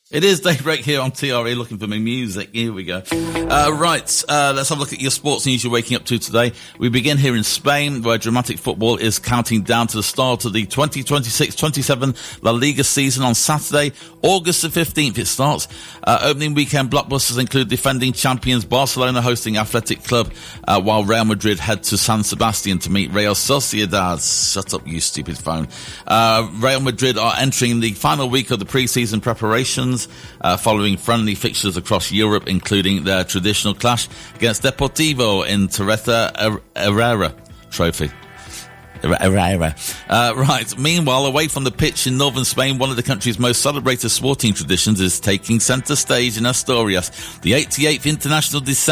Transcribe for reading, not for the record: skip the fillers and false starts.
It is daybreak here on TRE, looking for my music. Here we go. Let's have a look at your sports news you're waking up to today. We begin here in Spain, where dramatic football is counting down to the start of the 2026-27 La Liga season on Saturday, August the 15th. It starts. Opening weekend blockbusters include defending champions Barcelona hosting Athletic Club, while Real Madrid head to San Sebastian to meet Real Sociedad. Shut up, you stupid phone. Real Madrid are entering the final week of the pre-season preparations, following friendly fixtures across Europe, including their traditional clash against Deportivo in Teresa Herrera Trophy. Right. Meanwhile, away from the pitch in northern Spain, one of the country's most celebrated sporting traditions is taking centre stage in Asturias. The 88th International